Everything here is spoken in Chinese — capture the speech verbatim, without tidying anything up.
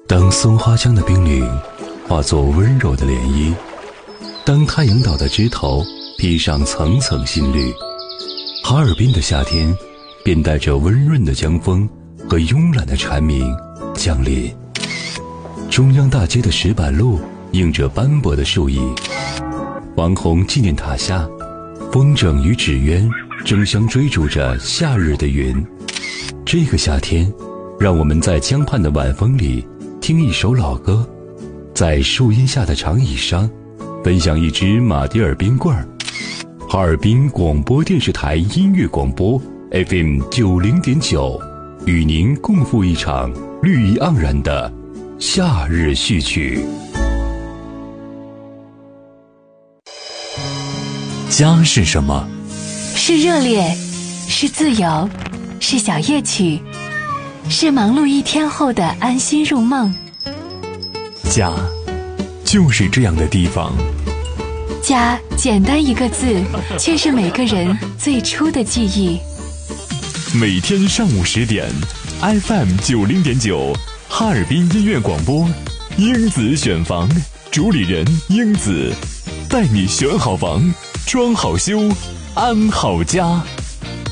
当松花江的冰凌化作温柔的涟漪，当太阳岛的枝头披上层层新绿，哈尔滨的夏天便带着温润的江风和慵懒的蝉鸣降临。中央大街的石板路映着斑驳的树影，王洪纪念塔下，风筝与纸鸢争相追逐着夏日的云。这个夏天，让我们在江畔的晚风里听一首老歌，在树荫下的长椅上分享一支马迭尔冰棍儿。哈尔滨广播电视台音乐广播 F M 九零点九，与您共赴一场绿意盎然的夏日序曲。 家是什么？ 是热烈，是自由，是小夜曲，是忙碌一天后的安心入梦。 家就是这样的地方。 家简单一个字，却是每个人最初的记忆。 每天上午十点 F M 九零点九，哈尔滨音乐广播，英子选房，主理人英子，带你选好房，装好修，安好家。